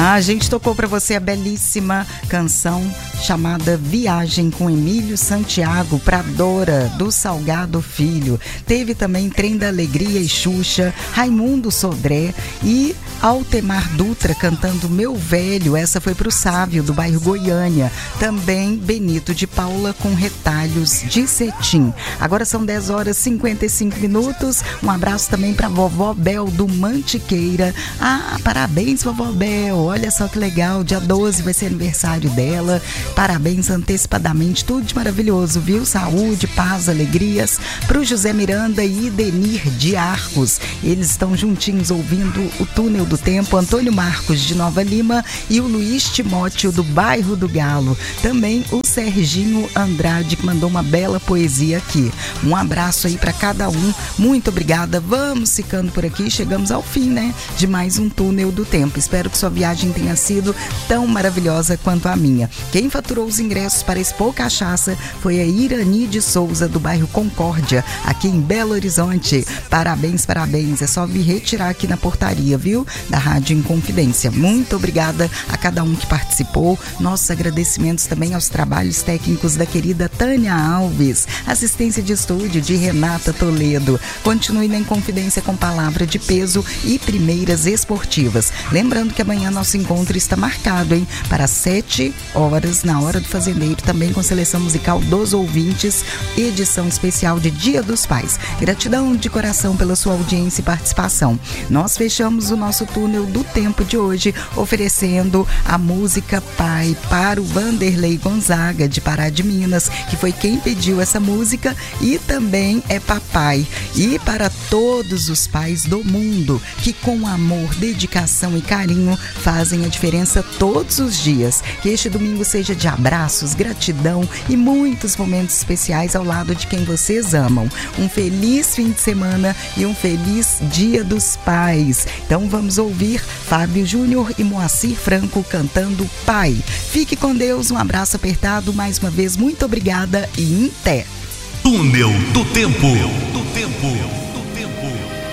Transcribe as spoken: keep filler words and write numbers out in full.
A gente tocou para você a belíssima canção chamada Viagem com Emílio Santiago pra Dora, do Salgado Filho. Teve também Trem da Alegria e Xuxa, Raimundo Sodré e Altemar Dutra cantando Meu Velho. Essa foi pro Sávio, do bairro Goiânia. Também Benito de Paula com Retalhos de Cetim. Agora são dez horas e cinquenta e cinco minutos. Um abraço também pra vovó Bel do Mantiqueira. Ah, parabéns, vovó Bel. Olha só que legal, dia doze vai ser aniversário dela. Parabéns antecipadamente, tudo de maravilhoso, viu? Saúde, paz, alegrias. Pro José Miranda e Denir de Arcos. Eles estão juntinhos ouvindo o Túnel do Tempo. Antônio Marcos de Nova Lima e o Luiz Timóteo do bairro do Galo. Também o Serginho Andrade, que mandou uma bela poesia aqui. Um abraço aí para cada um. Muito obrigada. Vamos ficando por aqui. Chegamos ao fim, né? De mais um Túnel do Tempo. Espero que sua viagem tenha sido tão maravilhosa quanto a minha. Quem faturou os ingressos para Expo Cachaça foi a Irani de Souza, do bairro Concórdia, aqui em Belo Horizonte. Parabéns, parabéns. É só vir retirar aqui na portaria, viu? Da Rádio Inconfidência. Muito obrigada a cada um que participou. Nossos agradecimentos também aos trabalhos técnicos da querida Tânia Alves. Assistência de estúdio de Renata Toledo. Continue na Inconfidência com palavra de peso e primeiras esportivas. Lembrando que amanhã nosso encontro está marcado, hein? Para sete horas, na Hora do Fazendeiro, também com seleção musical dos ouvintes, edição especial de Dia dos Pais. Gratidão de coração pela sua audiência e participação. Nós fechamos o nosso Túnel do Tempo de hoje oferecendo a música Pai para o Vanderlei Gonzaga, de Pará de Minas, que foi quem pediu essa música, e também é papai. E para todos os pais do mundo que com amor, dedicação e carinho fazem a diferença todos os dias. Que este domingo seja de abraços, gratidão e muitos momentos especiais ao lado de quem vocês amam. Um feliz fim de semana e um feliz Dia dos Pais. Então vamos ouvir Fábio Júnior e Moacir Franco cantando Pai. Fique com Deus, um abraço apertado, mais uma vez muito obrigada e em té. Túnel do Tempo. Do Tempo.